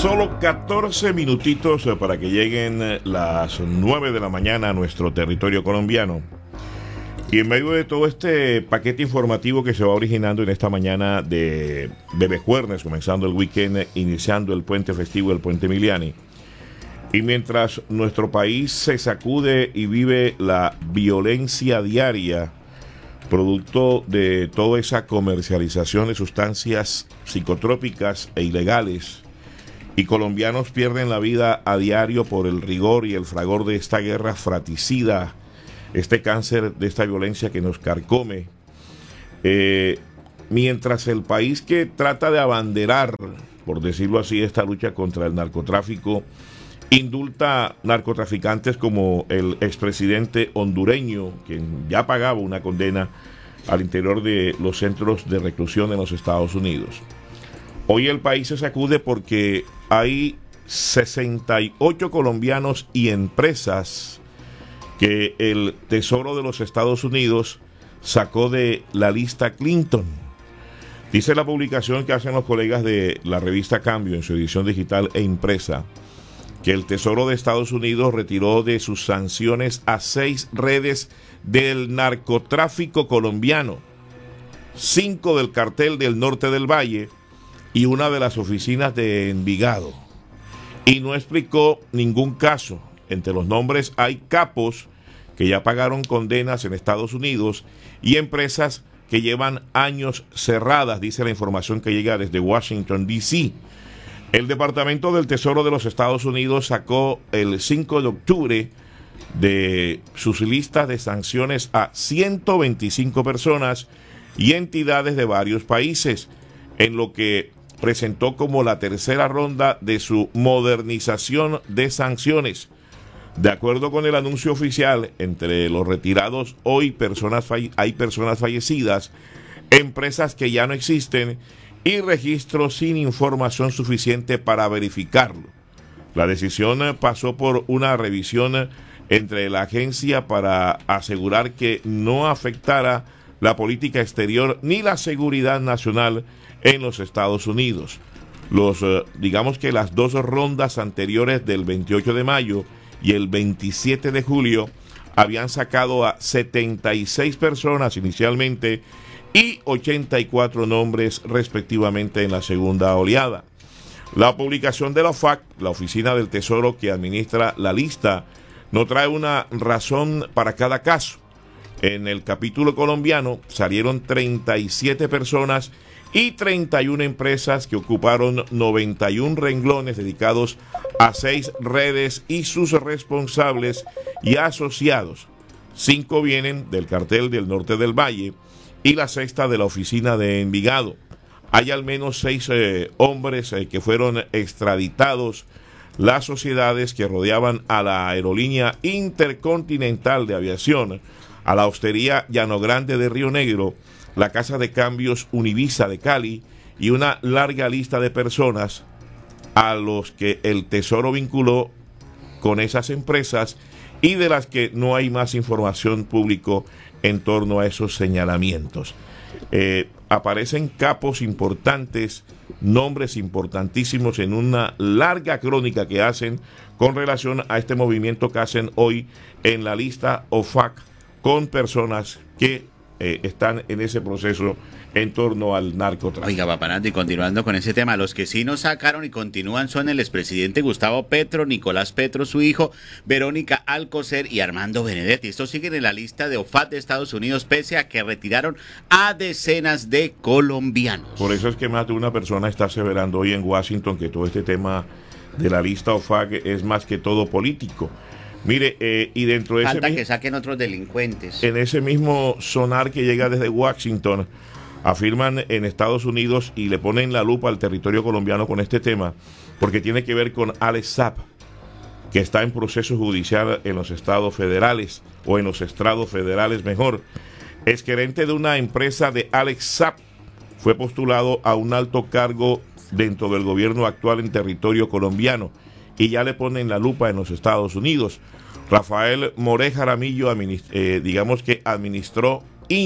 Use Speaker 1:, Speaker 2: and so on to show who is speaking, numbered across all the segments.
Speaker 1: Solo 14 minutitos para que lleguen las 9 de la mañana a nuestro territorio colombiano. Y en medio de todo este paquete informativo que se va originando en esta mañana de Bebejuernes, comenzando el weekend, iniciando el puente festivo, el puente Emiliani. Y mientras nuestro país se sacude y vive la violencia diaria, producto de toda esa comercialización de sustancias psicotrópicas e ilegales, y colombianos pierden la vida a diario por el rigor y el fragor de esta guerra fratricida, este cáncer de esta violencia que nos carcome, mientras el país que trata de abanderar, por decirlo así, esta lucha contra el narcotráfico, indulta narcotraficantes como el expresidente hondureño, quien ya pagaba una condena al interior de los centros de reclusión en los Estados Unidos. Hoy el país se sacude porque hay 68 colombianos y empresas que el Tesoro de los Estados Unidos sacó de la lista Clinton. Dice la publicación que hacen los colegas de la revista Cambio en su edición digital e impresa, que el Tesoro de Estados Unidos retiró de sus sanciones a 6 redes del narcotráfico colombiano, 5 del cartel del norte del Valle y una de las oficinas de Envigado. Y no explicó ningún caso. Entre los nombres hay capos que ya pagaron condenas en Estados Unidos y empresas que llevan años cerradas, dice la información que llega desde Washington, D.C. El Departamento del Tesoro de los Estados Unidos sacó el 5 de octubre de sus listas de sanciones a 125 personas y entidades de varios países, en lo que presentó como la tercera ronda de su modernización de sanciones. De acuerdo con el anuncio oficial, entre los retirados hoy hay personas fallecidas, empresas que ya no existen y registros sin información suficiente para verificarlo. La decisión pasó por una revisión entre la agencia para asegurar que no afectara la política exterior ni la seguridad nacional en los Estados Unidos. Digamos que las dos rondas anteriores del 28 de mayo y el 27 de julio habían sacado a 76 personas inicialmente y 84 nombres respectivamente en la segunda oleada. La publicación de la OFAC, la Oficina del Tesoro que administra la lista, no trae una razón para cada caso. En el capítulo colombiano salieron 37 personas y 31 empresas que ocuparon 91 renglones dedicados a 6 redes y sus responsables y asociados. 5 vienen del cartel del norte del Valle y la sexta de la oficina de Envigado. Hay al menos 6 hombres que fueron extraditados. Las sociedades que rodeaban a la aerolínea Intercontinental de Aviación, a la hostería Llano Grande de Río Negro, la casa de cambios Univisa de Cali y una larga lista de personas a los que el Tesoro vinculó con esas empresas y de las que no hay más información pública en torno a esos señalamientos. Aparecen capos importantes, nombres importantísimos en una larga crónica que hacen con relación a este movimiento que hacen hoy en la lista OFAC con personas que están en ese proceso en torno al narcotráfico.
Speaker 2: Oiga, Papanando, y continuando con ese tema, los que sí nos sacaron y continúan son el expresidente Gustavo Petro, Nicolás Petro, su hijo, Verónica Alcocer y Armando Benedetti. Estos siguen en la lista de OFAC de Estados Unidos, pese a que retiraron a decenas de colombianos.
Speaker 1: Por eso es que más de una persona está aseverando hoy en Washington que todo este tema de la lista OFAC es más que todo político. Mire, y dentro de
Speaker 2: falta que saquen otros delincuentes.
Speaker 1: En ese mismo sonar que llega desde Washington, afirman en Estados Unidos y le ponen la lupa al territorio colombiano con este tema, porque tiene que ver con Alex Saab, que está en proceso judicial en los estados federales, o en los estrados federales mejor. Es gerente de una empresa de Alex Saab, fue postulado a un alto cargo dentro del gobierno actual en territorio colombiano, y ya le ponen la lupa en los Estados Unidos. Rafael More Jaramillo, digamos que administró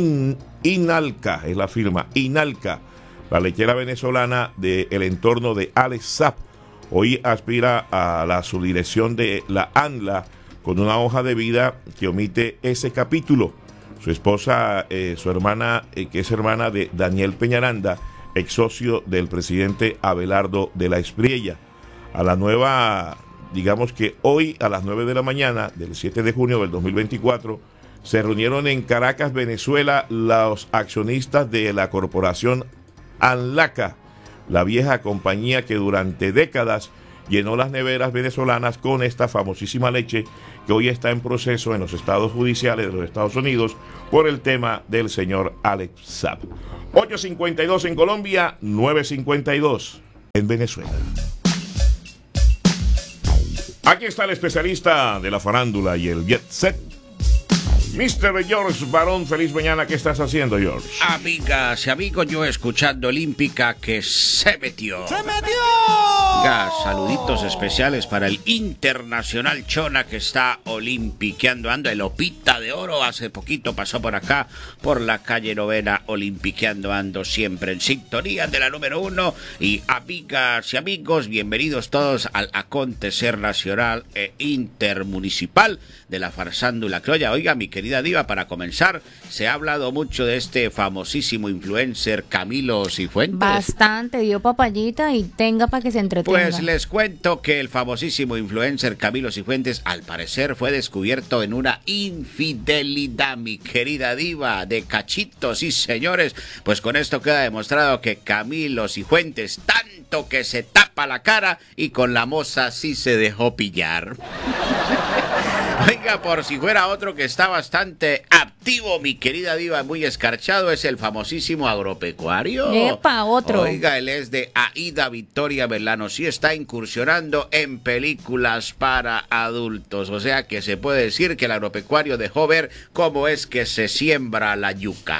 Speaker 1: Inalca, es la firma, Inalca, la lechera venezolana del entorno de Alex Saab, hoy aspira a la subdirección de la ANLA con una hoja de vida que omite ese capítulo. Su esposa, su hermana, que es hermana de Daniel Peñaranda, ex socio del presidente Abelardo de la Espriella. A la nueva, digamos que hoy a las 9 de la mañana del 7 de junio del 2024, se reunieron en Caracas, Venezuela, los accionistas de la corporación ANLACA, la vieja compañía que durante décadas llenó las neveras venezolanas con esta famosísima leche que hoy está en proceso en los estados judiciales de los Estados Unidos por el tema del señor Alex Saab. 8:52 en Colombia, 9:52 en Venezuela. Aquí está el especialista de la farándula y el jet set, Mr. George Barón. Feliz mañana. ¿Qué estás haciendo, George?
Speaker 3: Amigas y amigos, yo escuchando Olímpica que se metió.
Speaker 4: ¡Se metió!
Speaker 3: Saluditos especiales para el Internacional Chona que está olimpiqueando, anda el Opita de Oro, hace poquito pasó por acá, por la calle Novena, olimpiqueando, ando siempre en sintonía de la número 1. Y amigas y amigos, bienvenidos todos al acontecer nacional e intermunicipal de la farsándula criolla. Oiga, mi querida diva, para comenzar, se ha hablado mucho de este famosísimo influencer Camilo Cifuentes.
Speaker 5: Bastante, dio papayita y tenga para que se entretenga.
Speaker 3: Pues les cuento que el famosísimo influencer Camilo Cifuentes al parecer fue descubierto en una infidelidad, mi querida diva, de cachito, sí señores. Pues con esto queda demostrado que Camilo Cifuentes tanto que se tapa la cara y con la moza sí se dejó pillar. Oiga, por si fuera otro que está bastante activo, mi querida diva, muy escarchado, es el famosísimo agropecuario.
Speaker 5: ¡Epa, otro!
Speaker 3: Oiga, él es de Aida Victoria Belano, sí está incursionando en películas para adultos, o sea que se puede decir que el agropecuario dejó ver cómo es que se siembra la yuca.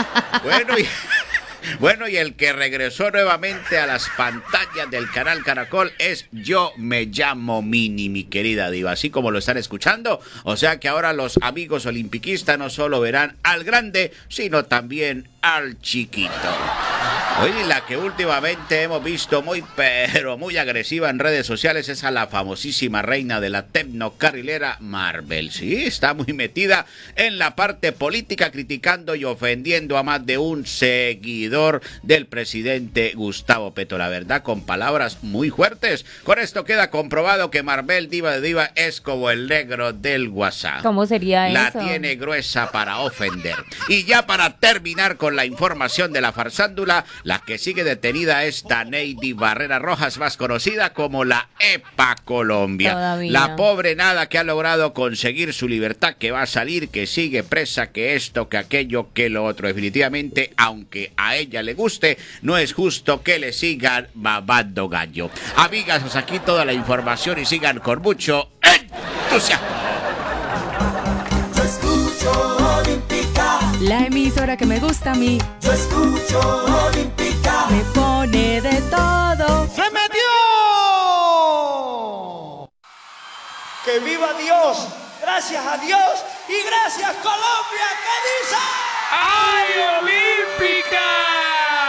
Speaker 3: Bueno, y el que regresó nuevamente a las pantallas del canal Caracol es Yo Me Llamo Mini, mi querida diva, así como lo están escuchando. O sea que ahora los amigos olimpiquistas no solo verán al grande, sino también al chiquito. Oye, la que últimamente hemos visto pero muy agresiva en redes sociales es a la famosísima reina de la tecnocarrilera Marvel. Sí, está muy metida en la parte política, criticando y ofendiendo a más de un seguidor del presidente Gustavo Petro. La verdad, con palabras muy fuertes. Con esto queda comprobado que Marvel, diva de diva, es como el negro del WhatsApp.
Speaker 5: ¿Cómo sería eso?
Speaker 3: La tiene gruesa para ofender. Y ya para terminar con la información de la farsándula, la que sigue detenida es Daneidi Barrera Rojas, más conocida como la EPA Colombia.
Speaker 5: Todavía.
Speaker 3: La pobre nada que ha logrado conseguir su libertad, que va a salir, que sigue presa, que esto, que aquello, que lo otro. Definitivamente, aunque a ella le guste, no es justo que le sigan babando gallo. Amigas, pues aquí toda la información y sigan con mucho entusiasmo.
Speaker 4: Yo escucho Olímpica.
Speaker 6: La emisora que me gusta a mí.
Speaker 4: Yo escucho Olímpica.
Speaker 6: Me pone de todo.
Speaker 4: ¡Se metió! ¡Que viva Dios! ¡Gracias a Dios! ¡Y gracias Colombia! ¿Qué dice?
Speaker 7: ¡Ay, Olímpica!